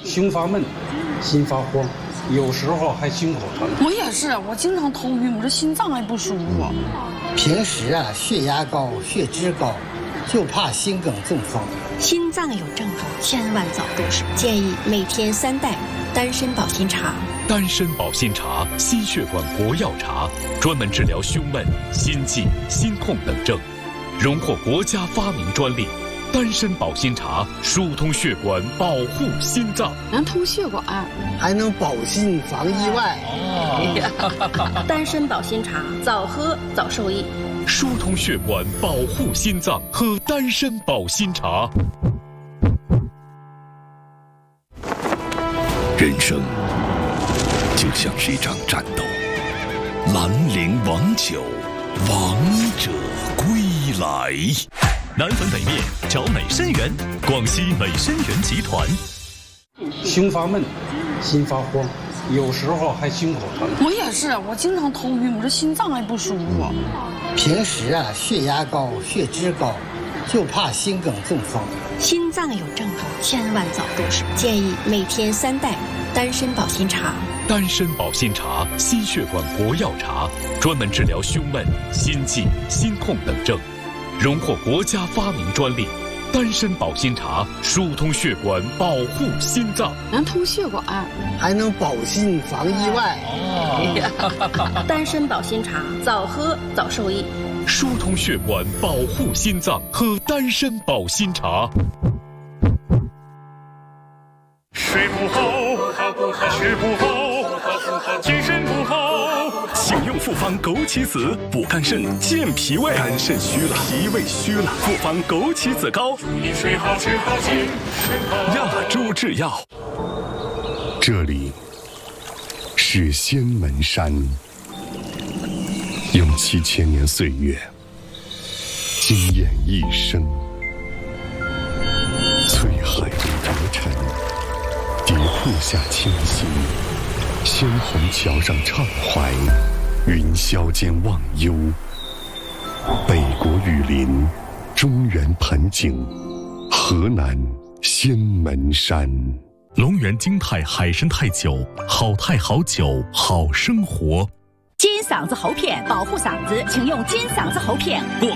胸发闷、心发慌，有时候还心口疼。 我也是，我经常头晕，我这心脏还不舒服。 平时血压高、血脂高，就怕心梗中风。 心脏有症状，千万早重视。建议每天3袋丹参保心茶。 丹参保心茶，心血管国药茶，专门治疗胸闷、心悸、心痛等症，荣获国家发明专利。丹参保心茶疏通血管，保护心脏， 能通血管， 还能保心防意外。 丹参保心茶，早喝早受益。 疏通血管，保护心脏，喝丹参保心茶。 人生就像是一场战斗，兰陵王酒，王者归来。 南汾北面找美参园，广西美参园集团。 胸发闷、心发慌，有时候还心口疼。 我也是，我经常头晕，我这心脏还不舒服。 平时血压高、血脂高，就怕心梗中风。 心脏有症状，千万早重视。建议每天3袋丹参保心茶。 丹参保心茶，心血管国药茶，专门治疗胸闷、心悸、心痛等症，荣获国家发明专利。丹参保心茶疏通血管，保护心脏， 能通血管， 还能保心防意外。 丹参保心茶，早喝早受益。 疏通血管，保护心脏，喝丹参保心茶。 睡不好，吃不好，精神不好， 请用复方枸杞子补肝肾、健脾胃。肝肾虚了，脾胃虚了，复方枸杞子膏。 祝你睡好吃好精神好。 亚洲制药。这里是仙门山，用7000年岁月惊艳一生。翠海中折尘，蝶瀑下清新，鲜红桥上畅怀，云霄间忘忧。北国雨林，中原盆景，河南仙门山。 龙源京泰海参泰酒，好泰好酒，好生活。 金嗓子喉片保护嗓子，请用金嗓子喉片。广